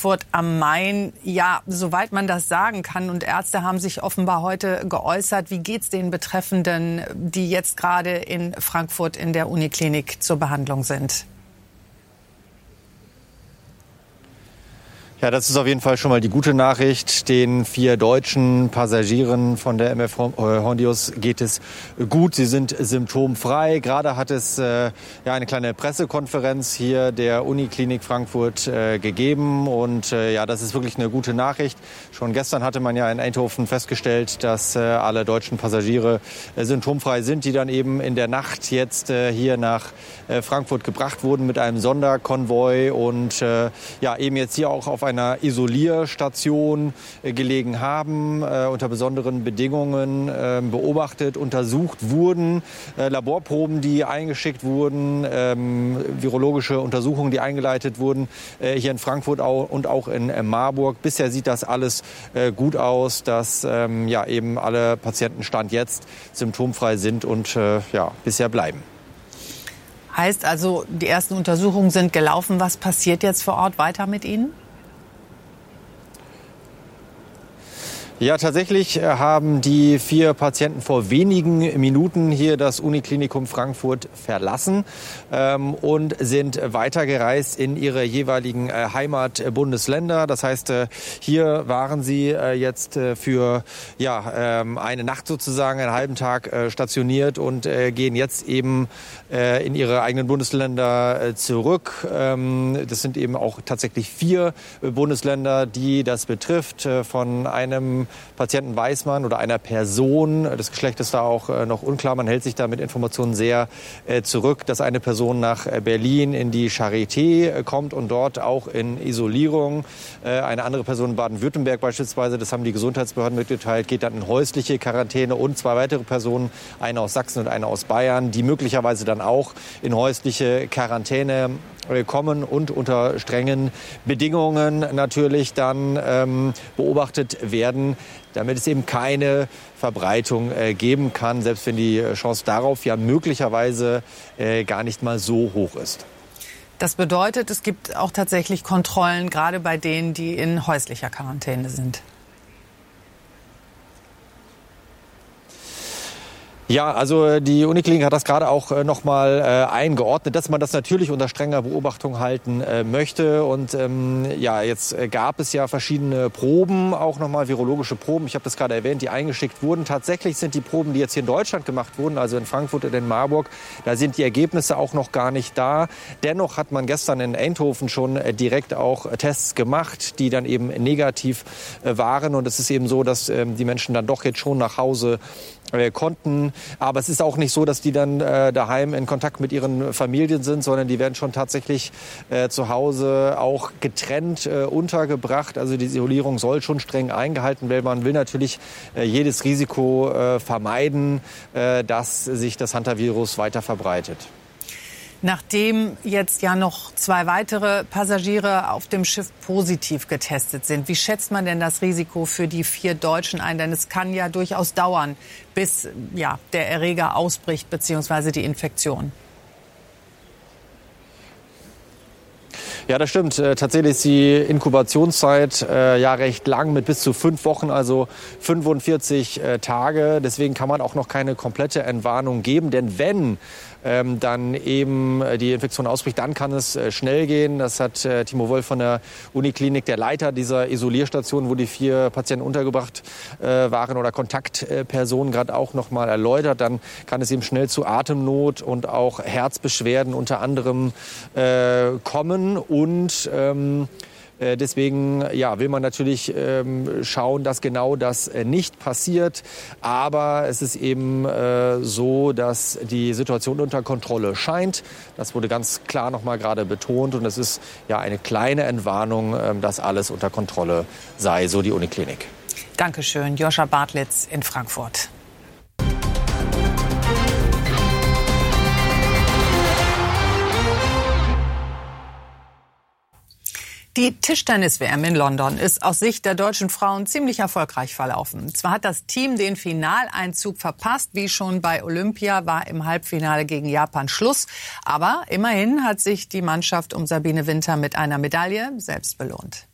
Frankfurt am Main. Ja, soweit man das sagen kann. Und Ärzte haben sich offenbar heute geäußert. Wie geht's den Betreffenden, die jetzt gerade in Frankfurt in der Uniklinik zur Behandlung sind? Ja, das ist auf jeden Fall schon mal die gute Nachricht. Den 4 deutschen Passagieren von der MF Hondius geht es gut. Sie sind symptomfrei. Gerade hat es eine kleine Pressekonferenz hier der Uniklinik Frankfurt gegeben. Und das ist wirklich eine gute Nachricht. Schon gestern hatte man ja in Eindhoven festgestellt, dass alle deutschen Passagiere symptomfrei sind, die dann eben in der Nacht jetzt hier nach Frankfurt gebracht wurden mit einem Sonderkonvoi und eben jetzt hier auch auf einer Isolierstation gelegen haben, unter besonderen Bedingungen beobachtet, untersucht wurden, Laborproben, die eingeschickt wurden, virologische Untersuchungen, die eingeleitet wurden, hier in Frankfurt und auch in Marburg. Bisher sieht das alles gut aus, dass eben alle Patienten Stand jetzt symptomfrei sind und bisher bleiben. Heißt also, die ersten Untersuchungen sind gelaufen. Was passiert jetzt vor Ort weiter mit Ihnen? Ja, tatsächlich haben die 4 Patienten vor wenigen Minuten hier das Uniklinikum Frankfurt verlassen und sind weitergereist in ihre jeweiligen Heimatbundesländer. Das heißt, hier waren sie jetzt für eine Nacht sozusagen, einen halben Tag stationiert und gehen jetzt eben in ihre eigenen Bundesländer zurück. Das sind eben auch tatsächlich 4 Bundesländer, die das betrifft. Von einem Patienten weiß man oder einer Person, das Geschlecht ist da auch noch unklar, man hält sich da mit Informationen sehr zurück, dass eine Person nach Berlin in die Charité kommt und dort auch in Isolierung. Eine andere Person in Baden-Württemberg beispielsweise, das haben die Gesundheitsbehörden mitgeteilt, geht dann in häusliche Quarantäne und 2 weitere Personen, eine aus Sachsen und eine aus Bayern, die möglicherweise dann auch in häusliche Quarantäne kommen und unter strengen Bedingungen natürlich dann beobachtet werden, damit es eben keine Verbreitung geben kann, selbst wenn die Chance darauf ja möglicherweise gar nicht mal so hoch ist. Das bedeutet, es gibt auch tatsächlich Kontrollen, gerade bei denen, die in häuslicher Quarantäne sind. Ja, also die Uniklinik hat das gerade auch nochmal eingeordnet, dass man das natürlich unter strenger Beobachtung halten möchte. Und jetzt gab es ja verschiedene Proben, auch nochmal virologische Proben. Ich habe das gerade erwähnt, die eingeschickt wurden. Tatsächlich sind die Proben, die jetzt hier in Deutschland gemacht wurden, also in Frankfurt und in Marburg, da sind die Ergebnisse auch noch gar nicht da. Dennoch hat man gestern in Eindhoven schon direkt auch Tests gemacht, die dann eben negativ waren. Und es ist eben so, dass die Menschen dann doch jetzt schon nach Hause konnten. Aber es ist auch nicht so, dass die dann daheim in Kontakt mit ihren Familien sind, sondern die werden schon tatsächlich zu Hause auch getrennt untergebracht. Also die Isolierung soll schon streng eingehalten werden. Man will natürlich jedes Risiko vermeiden, dass sich das Hantavirus weiter verbreitet. Nachdem jetzt ja noch 2 weitere Passagiere auf dem Schiff positiv getestet sind, wie schätzt man denn das Risiko für die 4 Deutschen ein? Denn es kann ja durchaus dauern, bis der Erreger ausbricht bzw. die Infektion. Ja, das stimmt. Tatsächlich ist die Inkubationszeit recht lang mit bis zu 5 Wochen, also 45 Tage. Deswegen kann man auch noch keine komplette Entwarnung geben. Denn wenn dann eben die Infektion ausbricht, dann kann es schnell gehen. Das hat Timo Wolf von der Uniklinik, der Leiter dieser Isolierstation, wo die 4 Patienten untergebracht waren oder Kontaktpersonen, gerade auch noch mal erläutert. Dann kann es eben schnell zu Atemnot und auch Herzbeschwerden unter anderem kommen. Und deswegen will man natürlich schauen, dass genau das nicht passiert. Aber es ist eben so, dass die Situation unter Kontrolle scheint. Das wurde ganz klar noch mal gerade betont. Und es ist eine kleine Entwarnung, dass alles unter Kontrolle sei, so die Uniklinik. Dankeschön, Joscha Bartlitz in Frankfurt. Die Tischtennis-WM in London ist aus Sicht der deutschen Frauen ziemlich erfolgreich verlaufen. Zwar hat das Team den Finaleinzug verpasst, wie schon bei Olympia war im Halbfinale gegen Japan Schluss. Aber immerhin hat sich die Mannschaft um Sabine Winter mit einer Medaille selbst belohnt.